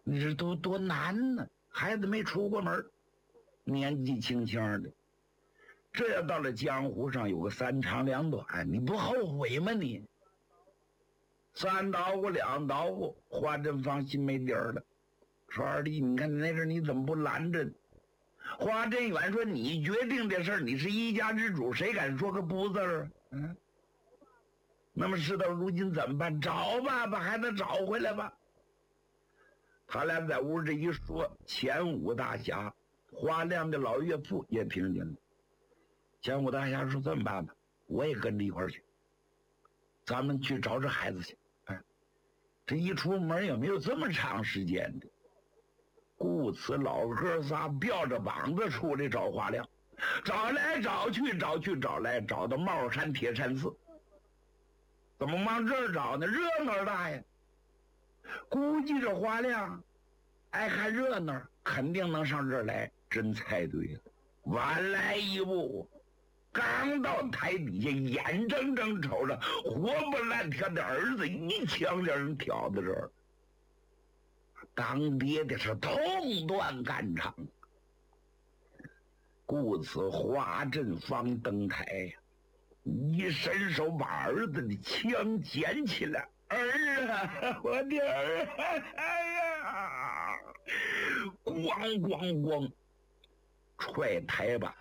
你这都多难呢！孩子没出过门，年纪轻轻的，这要到了江湖上有个三长两短，你不后悔吗你？三捣鼓两捣鼓，华振芳心没底儿了，说二弟，你看那阵你怎么不拦着？华振远说，你决定这事儿，你是一家之主，谁敢说个不字儿？那么事到如今怎么办？找吧，把孩子找回来吧。他俩在屋这一说，前五大侠华亮的老岳父也听见了。前五大侠说，这么办吧，我也跟着一块儿去，咱们去找这孩子去。这一出门也没有这么长时间的，故此老哥仨吊着膀子出来找华亮，找来找去，找来找到帽山铁山寺。怎么往这儿找呢？热闹大呀！估计这华亮爱看热闹，肯定能上这儿来。真猜对了，晚来一步，刚到台底下，眼睁睁瞅着活不烂天的儿子一枪让人挑到这儿，当爹的是痛断肝肠。故此华振芳登台呀，一伸手把儿子的枪捡起来，儿啊，我的儿啊，哎呀，咣咣咣，踹台板。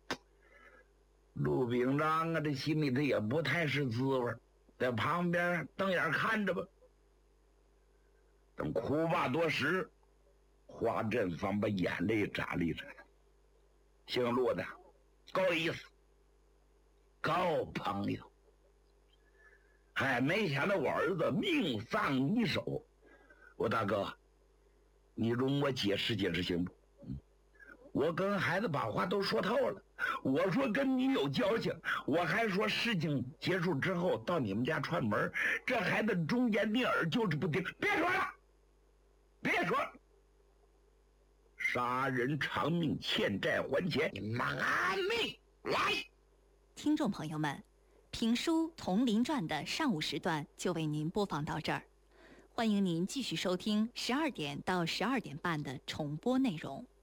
陆秉章啊，这心里头也不太是滋味，在旁边瞪眼看着吧。等哭罢多时，华振芳把眼泪眨了一眨。姓陆的，够意思，够朋友。没想到我儿子命丧你手。我大哥，你容我解释解释行不？我跟孩子把话都说透了。我说跟你有交情，我还说事情结束之后到你们家串门，这孩子忠言逆耳就是不听。别说了，别说了，杀人偿命，欠债还钱，你拿命来！ 听众朋友们，评书《铜陵传》的上午时段就为您播放到这儿，欢迎您继续收听12点到12点半的重播内容。